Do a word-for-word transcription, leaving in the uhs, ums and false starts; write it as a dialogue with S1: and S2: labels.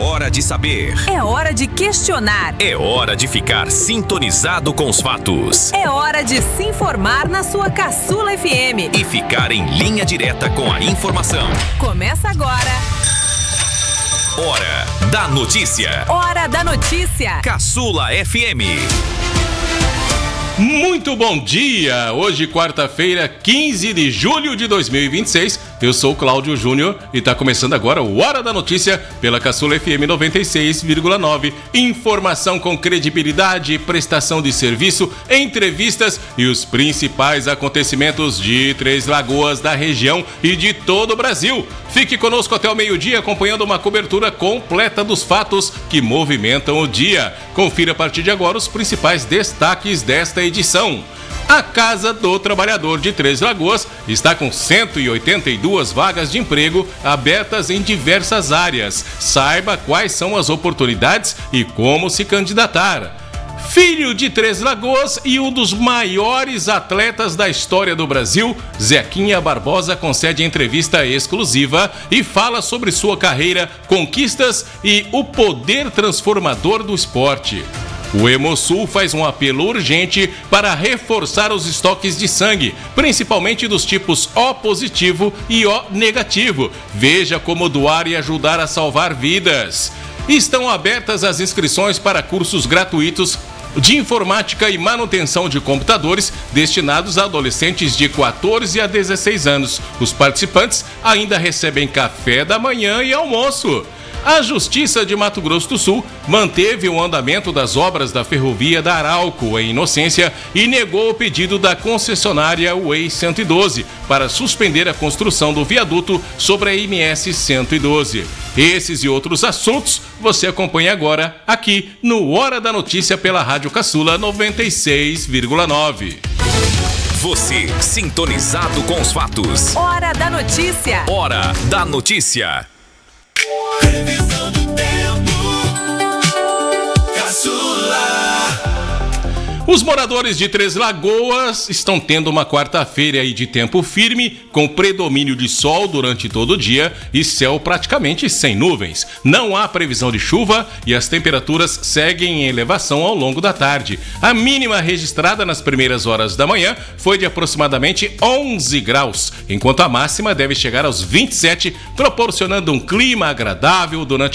S1: hora de saber.
S2: É hora de questionar.
S1: É hora de ficar sintonizado com os fatos.
S2: É hora de se informar na sua Caçula F M.
S1: E ficar em linha direta com a informação.
S2: Começa agora.
S1: Hora da notícia.
S2: Hora da notícia.
S1: Caçula F M.
S3: Muito bom dia! Hoje, quarta-feira, quinze de julho de dois mil e vinte e seis. Eu sou o Cláudio Júnior e está começando agora o Hora da Notícia pela Caçula F M noventa e seis vírgula nove. Informação com credibilidade, prestação de serviço, entrevistas e os principais acontecimentos de Três Lagoas, da região e de todo o Brasil. Fique conosco até o meio-dia acompanhando uma cobertura completa dos fatos que movimentam o dia. Confira a partir de agora os principais destaques desta edição. A Casa do Trabalhador de Três Lagoas está com cento e oitenta e duas vagas de emprego abertas em diversas áreas. Saiba quais são as oportunidades e como se candidatar. Filho de Três Lagoas e um dos maiores atletas da história do Brasil, Zequinha Barbosa concede entrevista exclusiva e fala sobre sua carreira, conquistas e o poder transformador do esporte. O Hemosul faz um apelo urgente para reforçar os estoques de sangue, principalmente dos tipos O positivo e O negativo. Veja como doar e ajudar a salvar vidas. Estão abertas as inscrições para cursos gratuitos de informática e manutenção de computadores destinados a adolescentes de quatorze a dezesseis anos. Os participantes ainda recebem café da manhã e almoço. A Justiça de Mato Grosso do Sul manteve o andamento das obras da ferrovia da Arauco em Inocência e negou o pedido da concessionária Way cento e doze para suspender a construção do viaduto sobre a M S cento e doze. Esses e outros assuntos você acompanha agora aqui no Hora da Notícia pela Rádio Caçula noventa e seis vírgula nove.
S1: Você sintonizado com os fatos.
S2: Hora da Notícia.
S1: Hora da Notícia.
S4: Previsão do tempo, Caçula.
S3: Os moradores de Três Lagoas estão tendo uma quarta-feira aí de tempo firme, com predomínio de sol durante todo o dia e céu praticamente sem nuvens. Não há previsão de chuva e as temperaturas seguem em elevação ao longo da tarde. A mínima registrada nas primeiras horas da manhã foi de aproximadamente onze graus, enquanto a máxima deve chegar aos vinte e sete, proporcionando um clima agradável durante